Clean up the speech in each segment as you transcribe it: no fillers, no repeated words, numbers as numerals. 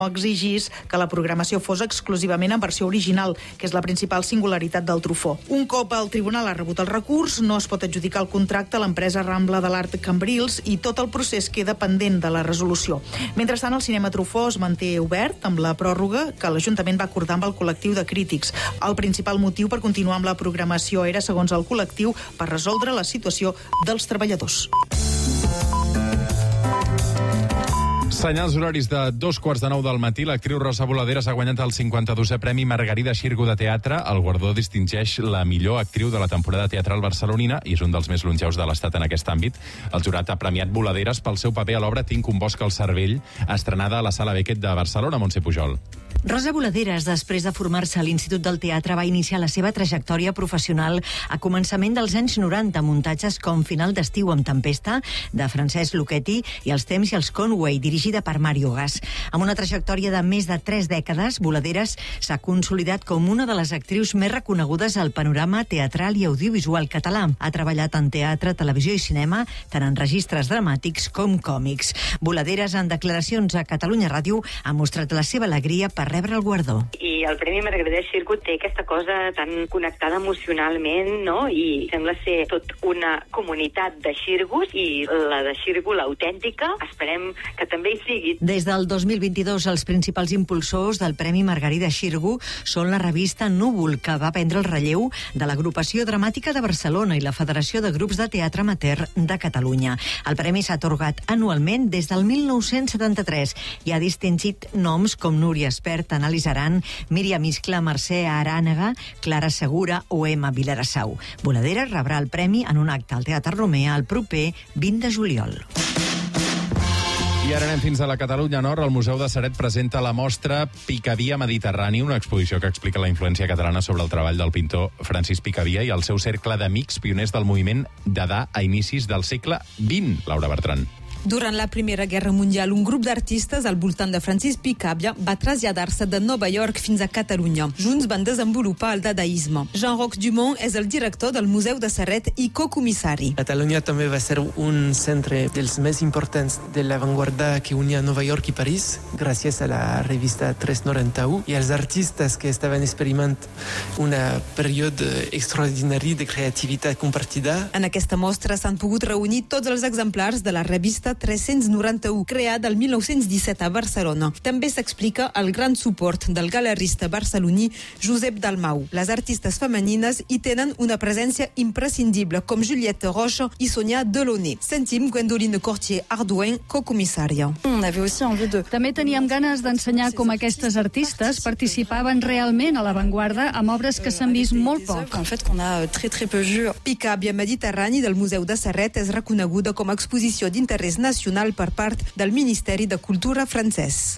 exigís que la programació fos exclusivament en versió original, que és la principal singularitat del Truffaut. Un cop el tribunal ha rebut el recurs, no es pot adjudicar el contracte a l'empresa Rambla de l'Art Cambrils i tot el procés queda pendent de la resolució. Mentrestant, el cinema Truffaut es manté obert amb la pròrroga que l'Ajuntament va acordar amb el col·lectiu de crítics. El principal motiu per continuar amb la programació era, segons el col·lectiu, per resoldre la situació dels treballadors. Senyals horaris de 2:45 del matí, l'actriu Rosa Boladeres ha guanyat el 52è Premi Margarida Xirgu de Teatre. El guardó distingeix la millor actriu de la temporada teatral barcelonina i és un dels més longeus de l'Estat en aquest àmbit. El jurat ha premiat Boladeres pel seu paper a l'obra Tinc un bosc al cervell, estrenada a la Sala Beckett de Barcelona. Montse Pujol. Rosa Boladeres, després de formar-se a l'Institut del Teatre, va iniciar la seva trajectòria professional a començament dels anys 90, muntatges com Final d'estiu amb Tempesta, de Francesc Lucchetti, i Els temps i els Conway, dirigida per Mario Gas. Amb una trajectòria de més de 3 dècades, Boladeres s'ha consolidat com una de les actrius més reconegudes al panorama teatral i audiovisual català. Ha treballat en teatre, televisió i cinema, tant en registres dramàtics com còmics. Boladeres, en declaracions a Catalunya Ràdio, ha mostrat la seva alegria per rebre el guardó. I el Premi Margarida Xirgu té aquesta cosa tan connectada emocionalment, no? I sembla ser tot una comunitat de xirgus, i la de Xirgu, l'autèntica, esperem que també hi sigui. Des del 2022, els principals impulsors del Premi Margarida Xirgu són la revista Núvol, que va prendre el relleu de l'Agrupació Dramàtica de Barcelona i la Federació de Grups de Teatre Amateur de Catalunya. El premi s'ha atorgat anualment des del 1973 i ha distingit noms com Núria Espert, Anàlis Aran, Míriam Iscla, Mercè Arànega, Clara Segura o Emma Vilarassau. Boladeres rebrà el premi en un acte al Teatre Romea el proper 20 de juliol. I ara anem fins a la Catalunya Nord. El Museu de Ceret presenta la mostra Picavia Mediterrani, una exposició que explica la influència catalana sobre el treball del pintor Francis Picavia i el seu cercle d'amics pioners del moviment Dada a inicis del segle XX. Laura Bertran. Durant la Primera Guerra Mundial, un grup d'artistes al voltant de Francis Picabia va traslladar-se de Nova York fins a Catalunya. Junts van desenvolupar el dadaisme. Jean-Roch Dumont és el director del Museu de Ceret i cocomissari. Catalunya també va ser un centre dels més importants de l'avantguarda que unia Nova York i París, gràcies a la revista 391, i els artistes que estaven experimentant un període extraordinari de creativitat compartida. En aquesta mostra s'han pogut reunir tots els exemplars de la revista 391, creada el 1917 a Barcelona. També s'explica el gran suport del galerista barceloní Josep Dalmau. Les artistes femenines hi tenen una presència imprescindible, com Juliette Roche i Sonia Delaunay. Sentim Gwendoline Cortier-Ardouin, cocomissària. També teníem ganes d'ensenyar com aquestes artistes participaven realment a l'avantguarda amb obres que s'han vist molt poc. Picabia Mediterrani del Museu de Ceret és reconeguda com a exposició d'interès nacional per part del Ministeri de Cultura francès.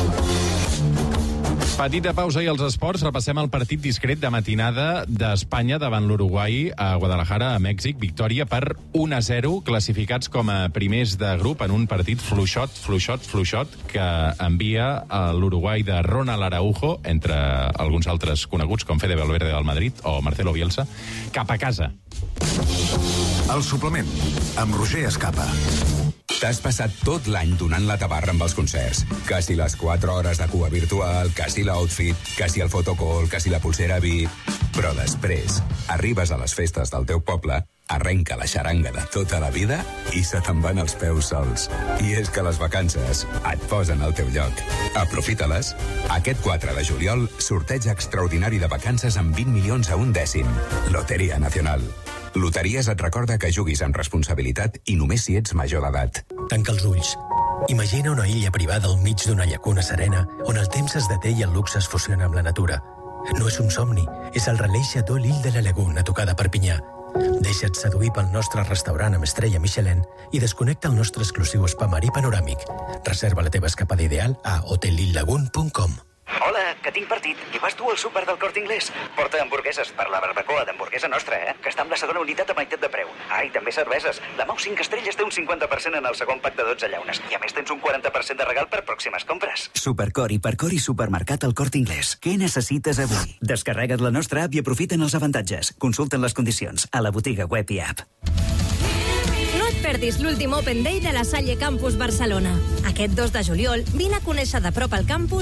Petita pausa i els esports. Repassem el partit discret de matinada d'Espanya davant l'Uruguai a Guadalajara, a Mèxic. Victòria per 1-0, classificats com a primers de grup en un partit fluixot, que envia a l'Uruguai de Ronald Araujo, entre alguns altres coneguts com Fede Valverde del Madrid o Marcelo Bielsa, cap a casa. El suplement, amb Roger Escapa. T'has passat tot l'any donant la tabarra amb els concerts. Que si les 4 hores de cua virtual, que si l'outfit, que si el fotocall, que si la pulsera VIP... Però després, arribes a les festes del teu poble, arrenca la xaranga de tota la vida i se te'n van els peus sols. I és que les vacances et posen al teu lloc. Aprofita-les. Aquest 4 de juliol, sorteig extraordinari de vacances amb 20 milions a un dècim. Loteria Nacional. Loteries et recorda que juguis amb responsabilitat i només si ets major d'edat. Tanca els ulls. Imagina una illa privada al mig d'una llacuna serena on el temps es deté i el luxe es fusiona amb la natura. No és un somni, és el Relais Chateau L'Île de la Laguna, a tocar de Perpinyà. Deixa't seduir pel nostre restaurant amb estrella Michelin i desconnecta el nostre exclusiu spa marí panoràmic. Reserva la teva escapada ideal a hotellillelagoon.com. Hola, que tinc partit. I vas tu al súper del Corte Inglés? Porta hamburgueses per la barbacoa d'hamburguesa nostra, que està amb la segona unitat a meitat de preu. Ah, i també cerveses. La Mau 5 estrelles té un 50% en el segon pack de 12 llaunes. I a més tens un 40% de regal per pròximes compres. Supercor, Hipercor i Supermercat al Corte Inglés. Què necessites avui? Descarrega't la nostra app i aprofita'n els avantatges. Consulta'n les condicions a la botiga web i app. No et perdis l'últim Open Day de la Salle Campus Barcelona. Aquest 2 de juliol, vine a conèixer de prop el campus